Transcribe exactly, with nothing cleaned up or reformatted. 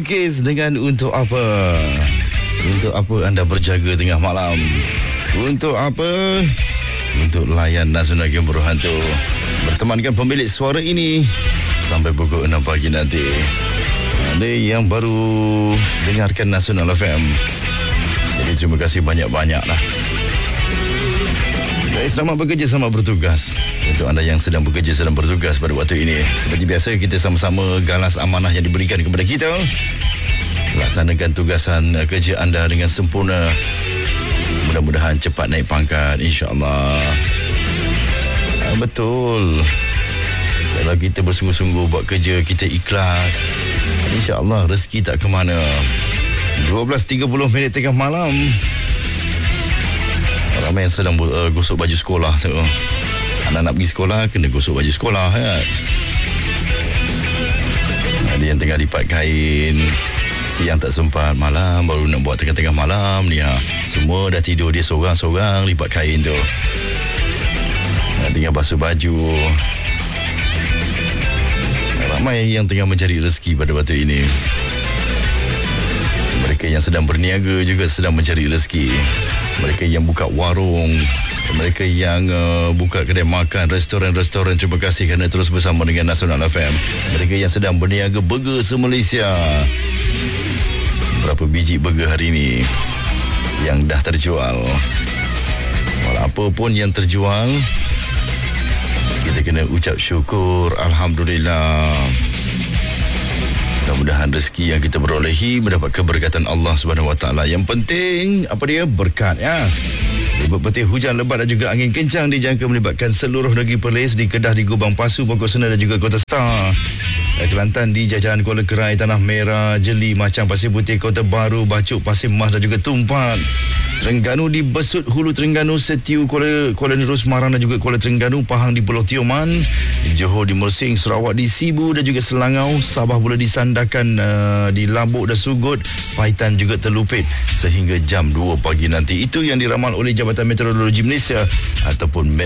Bilqis dengan Untuk Apa. Untuk apa anda berjaga tengah malam? Untuk apa? Untuk layan Nasional Game Berhantu. Bertemankan pemilik suara ini sampai pukul enam pagi nanti. Anda yang baru dengarkan Nasional F M, jadi terima kasih banyak-banyak lah. Baik, selamat bekerja, selamat bertugas. Untuk anda yang sedang bekerja, sedang bertugas pada waktu ini, seperti biasa kita sama-sama galas amanah yang diberikan kepada kita. Laksanakan tugasan kerja anda dengan sempurna. Mudah-mudahan cepat naik pangkat, insya-Allah. Ah, betul. Kalau kita bersungguh-sungguh buat kerja, kita ikhlas, insya-Allah rezeki tak ke mana. dua belas tiga puluh minit tengah malam. Ramai yang sedang uh, gosok baju sekolah tu. Anak nak pergi sekolah, kena gosok baju sekolah, kan? Ada yang tengah lipat kain, siang tak sempat, malam baru nak buat tengah-tengah malam ni, ha. Semua dah tidur, dia seorang-seorang lipat kain tu. Tengah basuh baju. Ramai yang tengah mencari rezeki pada waktu ini. Mereka yang sedang berniaga juga sedang mencari rezeki. Mereka yang buka warung, mereka yang uh, buka kedai makan, restoran-restoran, terima kasih kerana terus bersama dengan Nasional F M. Mereka yang sedang berniaga burger se-Malaysia. Berapa biji burger hari ini yang dah terjual? Walau apa pun yang terjual, kita kena ucap syukur, Alhamdulillah. Mudah-mudahan rezeki yang kita berolehi mendapat keberkatan Allah Subhanahu Wa Taala. Yang penting apa dia? Berkat, ya. Ribut petir, hujan lebat dan juga angin kencang dijangka melibatkan seluruh negeri Perlis, di Kedah, di Gubang, Pasu, Pokok Sena dan juga Kota Star. Kelantan di jajahan Kuala Kerai, Tanah Merah, Jeli, Macang, Pasir Putih, Kota Baru, Bacuk, Pasir Mas dan juga Tumpat. Terengganu di Besut, Hulu Terengganu, Setiu, Kuala, Kuala Nerus, Marang dan juga Kuala Terengganu, Pahang di Pulau Tioman, Johor di Mersing, Sarawak di Sibu dan juga Selangau, Sabah pula di Sandakan, uh, di Labuk dan Sugut, Paitan juga Telupit sehingga jam dua pagi nanti. Itu yang diramal oleh Jabatan Meteorologi Malaysia ataupun